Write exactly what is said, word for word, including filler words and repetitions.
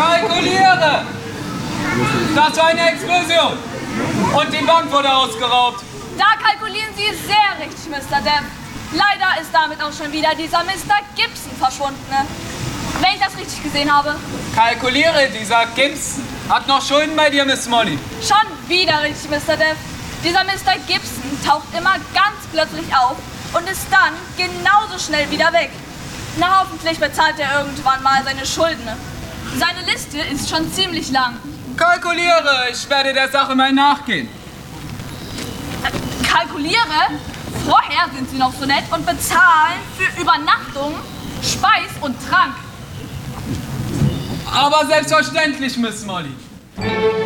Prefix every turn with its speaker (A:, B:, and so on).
A: Kalkuliere! Das war eine Explosion! Und die Bank wurde ausgeraubt!
B: Da kalkulieren Sie sehr richtig, Mister Depp. Leider ist damit auch schon wieder dieser Mister Gibson verschwunden. Ne? Wenn ich das richtig gesehen habe.
A: Kalkuliere, dieser Gibson hat noch Schulden bei dir, Miss Molly.
B: Schon wieder richtig, Mister Depp. Dieser Mister Gibson taucht immer ganz plötzlich auf und ist dann genauso schnell wieder weg. Na, hoffentlich bezahlt er irgendwann mal seine Schulden. Seine Liste ist schon ziemlich lang.
A: Kalkuliere, ich werde der Sache mal nachgehen.
B: Äh, kalkuliere? Vorher sind Sie noch so nett und bezahlen für Übernachtung, Speis und Trank.
A: Aber selbstverständlich, Miss Molly.